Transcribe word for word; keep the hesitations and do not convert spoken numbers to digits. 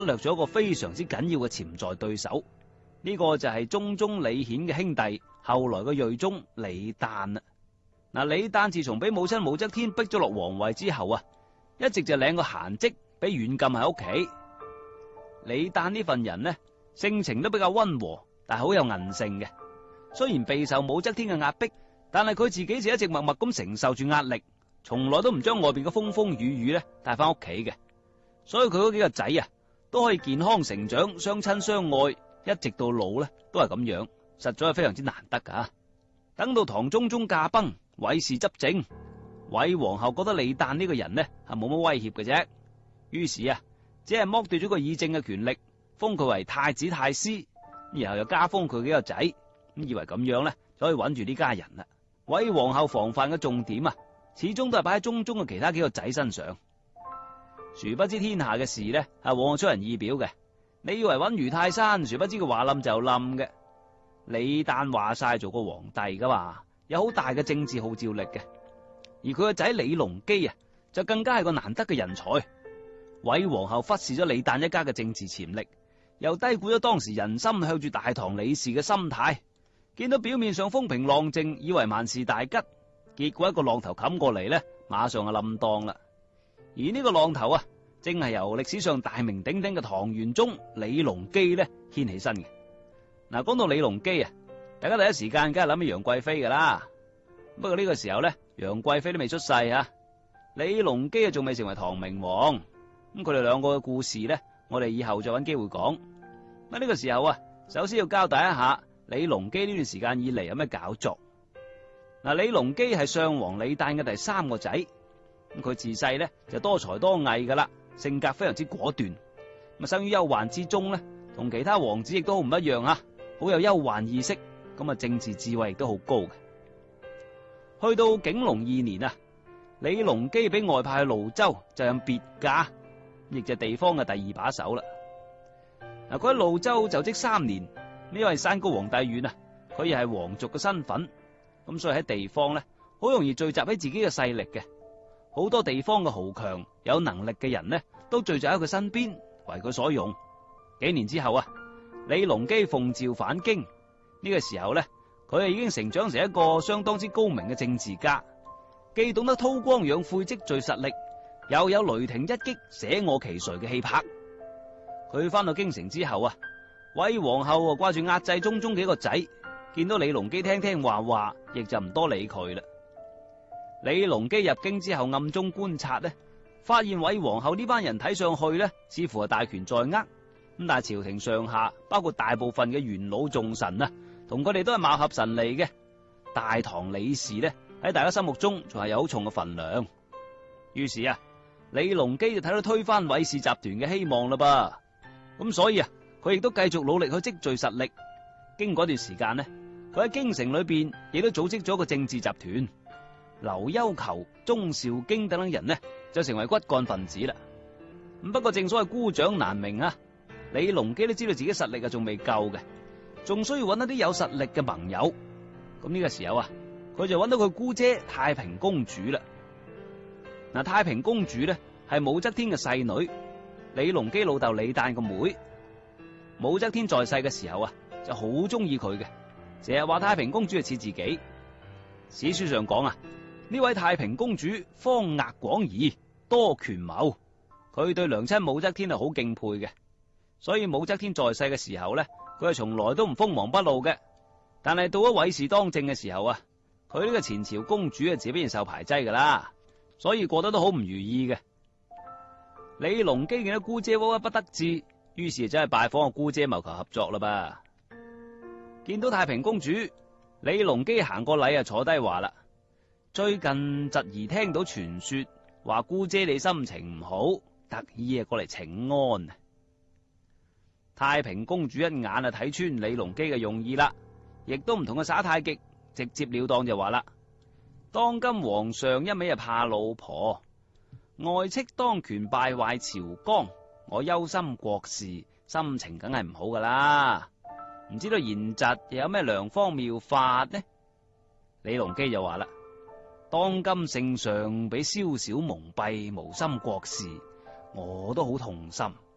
略咗一個非常之緊要嘅潛在對手，呢、這個就係中宗李顯嘅兄弟，後來嘅睿宗李旦啦。嗱，李旦自從俾母親武則天逼咗落皇位之後啊，一直就領個閒職，俾軟禁喺屋企。李旦呢份人呢，性情都比較溫和，但係好有韌性嘅。雖然備受武則天嘅壓迫，但係佢自己就一直默默咁承受住壓力，從來都唔將外邊嘅風風雨雨咧帶翻屋企嘅。所以佢嗰幾個仔啊，都可以健康成長，相親相愛，一直到老咧都係咁樣，實在係非常之難得噶。等到唐中宗駕崩，韋氏執政，韋皇后覺得李旦呢個人呢係冇乜威脅嘅啫，於是啊，只係剝奪咗個議政嘅權力，封佢為太子太師，然後又加封佢幾個仔，咁以為咁樣咧就可以穩住呢家人啦。韋皇后防範嘅重點啊，始終都係擺喺中宗嘅其他幾個仔身上。殊不知天下嘅事呢係往往出人意表嘅，你以為穩如泰山，殊不知佢話冧就冧嘅。李旦話晒做個皇帝噶嘛，有好大嘅政治號召力嘅，而佢個仔李隆基啊，就更加係個難得嘅人才。韋皇后忽視咗李旦一家嘅政治潛力，又低估咗當時人心向住大唐李氏嘅心態，見到表面上風平浪靜，以為萬事大吉，結果一個浪頭冚過嚟呢，馬上就冧檔啦。而呢個浪頭啊，正係由歷史上大名鼎鼎嘅唐玄宗李隆基呢掀起身嘅。嗱，講到李隆基啊，大家第一時間梗係諗起楊貴妃噶啦。不過呢個時候咧，楊貴妃都未出世啊，李隆基啊仲未成為唐明皇。咁佢哋兩個嘅故事咧，我哋以後再揾機會講。咁呢個時候啊，首先要交代一下李隆基呢段時間以嚟有咩搞作。嗱，李隆基係上皇李旦嘅第三個仔，咁佢自細咧就多才多藝噶啦，性格非常之果斷。咁生於憂患之中咧，同其他王子亦都好唔一樣啊。好有憂患意識，咁啊政治智慧亦都好高嘅。去到景隆二年啊，李隆基俾外派去廬州就任別駕，亦就係地方嘅第二把手啦。嗱，佢喺廬州就職三年，呢位山高皇帝遠啊，佢又係皇族嘅身份，咁所以喺地方咧好容易聚集起自己嘅勢力嘅。好多地方嘅豪強有能力嘅人呢，都聚集喺佢身邊，為佢所用。幾年之後啊，李隆基奉詔返京，呢個時候咧，佢已經成長成一個相當之高明嘅政治家，既懂得韜光養晦積聚實力，又有雷霆一擊捨我其誰嘅氣魄。佢翻到京城之後啊，韋皇后啊掛住壓制中宗幾個仔，見到李隆基聽聽話話，亦就唔多理佢啦。李隆基入京之後暗中觀察咧，發現韋皇后呢班人睇上去咧，似乎係大權在握。咁但係朝廷上下，包括大部分嘅元老重臣啊，同佢哋都係貌合神離嘅。大唐李氏呢，喺大家心目中仲係有好重嘅份量。於是啊，李隆基就睇到推翻韋氏集團嘅希望啦噃。咁所以啊，佢亦都繼續努力去積聚實力。經過一段時間呢，佢喺京城裏邊亦都組織咗個政治集團，劉幽求、鍾紹京等等人呢，就成為骨幹分子啦。咁不過正所謂孤掌難鳴啊。李隆基都知道自己實力啊仲未夠嘅，仲需要揾一啲有實力嘅盟友。咁呢個時候啊，佢就揾到佢姑姐太平公主啦。嗱，太平公主咧係武則天嘅細女，李隆基老豆李旦個妹。武則天在世嘅時候啊，就好中意佢嘅，成日話太平公主係似自己。史書上講啊，呢位太平公主方額廣儀，多權謀，佢對娘親武則天係好敬佩嘅。所以武則天在世嘅時候咧，佢係從來都唔鋒芒不露嘅。但係到咗韋氏當政嘅時候啊，佢呢個前朝公主啊，自然受排擠噶啦，所以過得都好唔如意嘅。李隆基見到姑姐鬱鬱不得志，於是就係拜訪個姑姐謀求合作啦噃。見到太平公主，李隆基行過禮啊，坐低話啦：最近侄兒聽到傳說，話姑姐你心情唔好，特意啊過嚟請安。太平公主一眼啊睇穿李隆基嘅用意啦，亦都唔同佢耍太極，直接了當就話啦：當今皇上一味啊怕老婆，外戚當權敗壞朝綱，我憂心國事，心情梗係唔好噶啦。唔知道賢侄又有咩良方妙法呢？李隆基就話啦：當今聖上俾宵小蒙蔽，無心國事，我都好痛心。